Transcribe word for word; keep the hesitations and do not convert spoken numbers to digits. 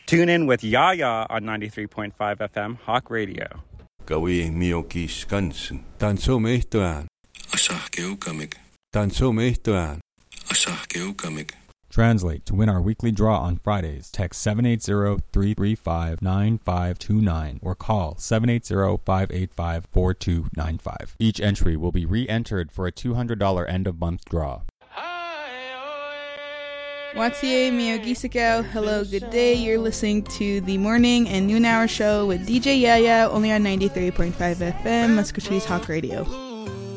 Tune in with Yaya on ninety-three point five F M Hawk Radio. Gawi miyoki skansen. Tanso mehtoan. Asahkeukamik. Tanso mehtoan. Asahkeukamik. Translate. To win our weekly draw on Fridays, text seven eight zero, three three five, nine five two nine or call seven eight zero, five eight five, four two nine five. Each entry will be re-entered for a two hundred dollars end-of-month draw. Watie Miyogisiko, hello, good day. You're listening to the morning and noon hour show with D J Yaya, only on ninety-three point five F M, Muscogee's Hawk Radio.